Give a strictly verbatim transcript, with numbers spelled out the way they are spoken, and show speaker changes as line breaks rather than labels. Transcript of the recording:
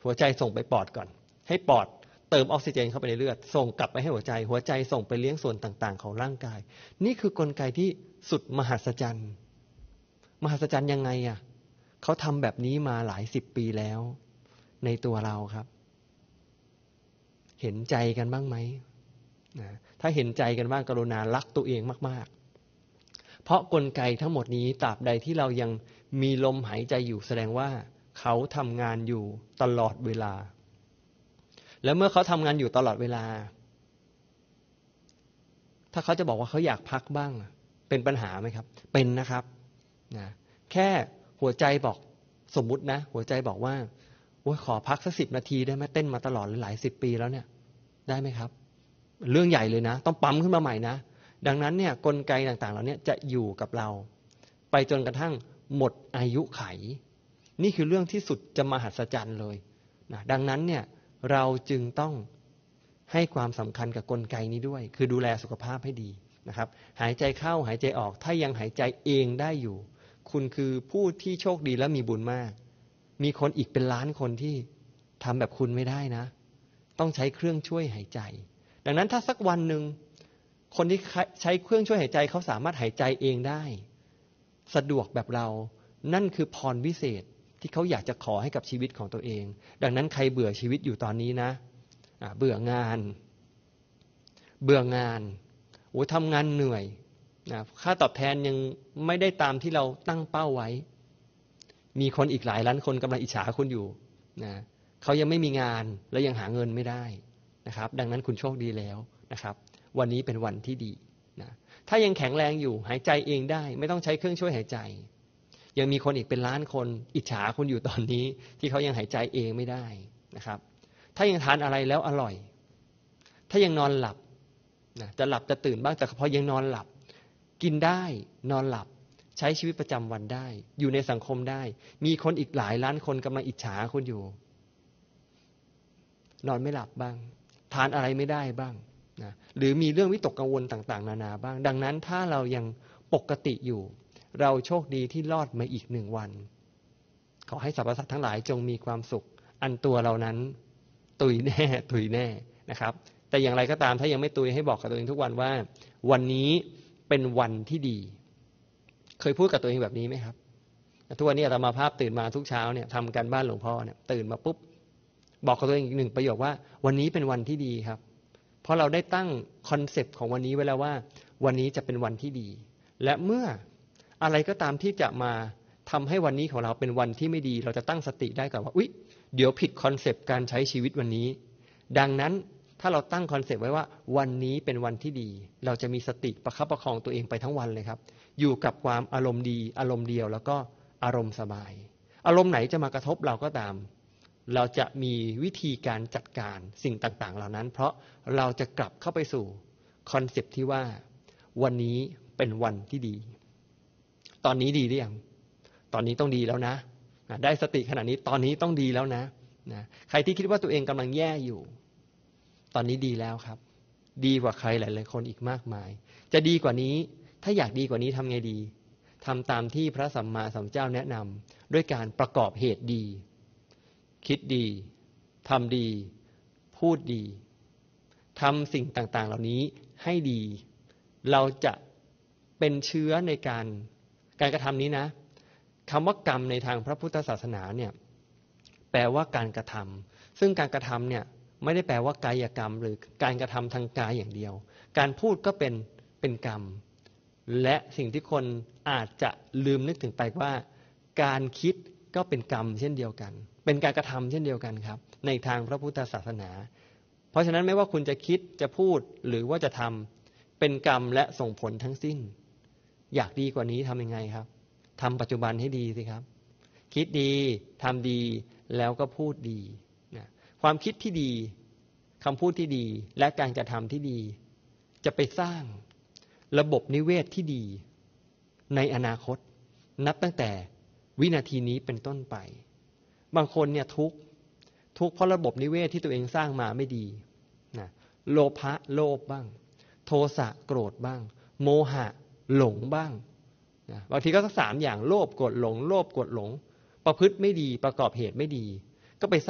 หัวใจส่งไปปอดก่อนให้ปอดเติมออกซิเจนเข้าไปในเลือดส่งกลับไปให้หัวใจหัวใจส่งไปเลี้ยงส่วนต่างๆของร่างกายนี่คือกลไกที่สุดมหัศจรรย์มหัศจรรย์ยังไงอ่ะเขาทำแบบนี้มาหลายสิบปีแล้วในตัวเราครับเห็นใจกันบ้างไหมนะถ้าเห็นใจกันบ้างกรุณารักตัวเองมากๆเพราะกลไกทั้งหมดนี้ตราบใดที่เรายังมีลมหายใจอยู่แสดงว่าเขาทำงานอยู่ตลอดเวลาแล้วเมื่อเขาทำงานอยู่ตลอดเวลาถ้าเขาจะบอกว่าเขาอยากพักบ้างเป็นปัญหาไหมครับเป็นนะครับนะแค่หัวใจบอกสมมุตินะหัวใจบอกว่าโอ้ยขอพักสักสิบนาทีได้ไหมเต้นมาตลอดหลายสิบปีแล้วเนี่ยได้ไหมครับเรื่องใหญ่เลยนะต้องปั๊มขึ้นมาใหม่นะดังนั้นเนี่ยกลไกต่างๆเหล่านี้จะอยู่กับเราไปจนกระทั่งหมดอายุไขนี่คือเรื่องที่สุดจะมหัศจรรย์เลยนะดังนั้นเนี่ยเราจึงต้องให้ความสำคัญกับกลไกนี้ด้วยคือดูแลสุขภาพให้ดีนะครับหายใจเข้าหายใจออกถ้ายังหายใจเองได้อยู่คุณคือผู้ที่โชคดีและมีบุญมากมีคนอีกเป็นล้านคนที่ทำแบบคุณไม่ได้นะต้องใช้เครื่องช่วยหายใจดังนั้นถ้าสักวันหนึ่งคนที่ใช้เครื่องช่วยหายใจเขาสามารถหายใจเองได้สะดวกแบบเรานั่นคือพรวิเศษที่เขาอยากจะขอให้กับชีวิตของตัวเองดังนั้นใครเบื่อชีวิตอยู่ตอนนี้นะเบื่องานเบื่องานโอ้ทำงานเหนื่อยนะค่าตอบแทนยังไม่ได้ตามที่เราตั้งเป้าไว้มีคนอีกหลายล้านคนกำลังอิจฉาคุณอยู่นะเขายังไม่มีงานและยังหาเงินไม่ได้นะครับดังนั้นคุณโชคดีแล้วนะครับวันนี้เป็นวันที่ดีนะถ้ายังแข็งแรงอยู่หายใจเองได้ไม่ต้องใช้เครื่องช่วยหายใจยังมีคนอีกเป็นล้านคนอิจฉาคุณอยู่ตอนนี้ที่เขายังหายใจเองไม่ได้นะครับถ้ายังทานอะไรแล้วอร่อยถ้ายังนอนหลับนะจะหลับจะตื่นบ้างแต่พอยังนอนหลับกินได้นอนหลับใช้ชีวิตประจำวันได้อยู่ในสังคมได้มีคนอีกหลายล้านคนกำลังอิจฉาคุณอยู่นอนไม่หลับบ้างทานอะไรไม่ได้บ้างนะหรือมีเรื่องวิตกกังวลต่างๆนานาบ้างดังนั้นถ้าเรายังปกติอยู่เราโชคดีที่รอดมาอีกหนึ่งวันขอให้สรรพสัตว์ทั้งหลายจงมีความสุขอันตัวเรานั้นตุยแน่ตุยแน่นะครับแต่อย่างไรก็ตามถ้ายังไม่ตุยให้บอกกับตัวเองทุกวันว่าวันนี้เป็นวันที่ดีเคยพูดกับตัวเองแบบนี้ไหมครับทุกวันนี้อาตมาภาพตื่นมาทุกเช้าเนี่ยทำการบ้านหลวงพ่อเนี่ยตื่นมาปุ๊บบอกกับตัวเองอีกหนึ่งประโยคว่าวันนี้เป็นวันที่ดีครับเพราะเราได้ตั้งคอนเซปต์ของวันนี้ไว้แล้วว่าวันนี้จะเป็นวันที่ดีและเมื่ออะไรก็ตามที่จะมาทำให้วันนี้ของเราเป็นวันที่ไม่ดีเราจะตั้งสติได้ก่อนว่าอุ๊ยเดี๋ยวผิดคอนเซปต์การใช้ชีวิตวันนี้ดังนั้นถ้าเราตั้งคอนเซปต์ไว้ว่าวันนี้เป็นวันที่ดีเราจะมีสติประคับประคองตัวเองไปทั้งวันเลยครับอยู่กับความอารมณ์ดีอารมณ์เดียวแล้วก็อารมณ์สบายอารมณ์ไหนจะมากระทบเราก็ตามเราจะมีวิธีการจัดการสิ่งต่างๆเหล่านั้นเพราะเราจะกลับเข้าไปสู่คอนเซปต์ที่ว่าวันนี้เป็นวันที่ดีตอนนี้ดีหรือยังตอนนี้ต้องดีแล้วนะได้สติขนาดนี้ตอนนี้ต้องดีแล้วนะนะใครที่คิดว่าตัวเองกำลังแย่อยู่ตอนนี้ดีแล้วครับดีกว่าใครหลายๆคนอีกมากมายจะดีกว่านี้ถ้าอยากดีกว่านี้ทำไงดีทำตามที่พระสัมมาสัมพุทธเจ้าแนะนำด้วยการประกอบเหตุดีคิดดีทำดีพูดดีทำสิ่งต่างๆเหล่านี้ให้ดีเราจะเป็นเชื้อในการการกระทำนี้นะคำว่ากรรมในทางพระพุทธศาสนาเนี่ยแปลว่าการกระทำซึ่งการกระทำเนี่ยไม่ได้แปลว่ากายกรรมหรือการกระทำทางกายอย่างเดียวการพูดก็เป็นเป็นกรรมและสิ่งที่คนอาจจะลืมนึกถึงไปว่าการคิดก็เป็นกรรมเช่นเดียวกันเป็นการกระทำเช่นเดียวกันครับในทางพระพุทธศาสนาเพราะฉะนั้นไม่ว่าคุณจะคิดจะพูดหรือว่าจะทำเป็นกรรมและส่งผลทั้งสิ้นอยากดีกว่านี้ทำยังไงครับทำปัจจุบันให้ดีสิครับคิดดีทำดีแล้วก็พูดดีนะความคิดที่ดีคำพูดที่ดีและการกระทำที่ดีจะไปสร้างระบบนิเวศที่ดีในอนาคตนับตั้งแต่วินาทีนี้เป็นต้นไปบางคนเนี่ยทุกข์ทุกข์เพราะระบบนิเวศที่ตัวเองสร้างมาไม่ดีนะโลภะโลภบ้างโทสะโกรธบ้างโมหะหลงบ้างนะบางทีก็สักสามอย่างโลภโกรธหลงโลภโกรธหลงประพฤติไม่ดีประกอบเหตุไม่ดีก็ไป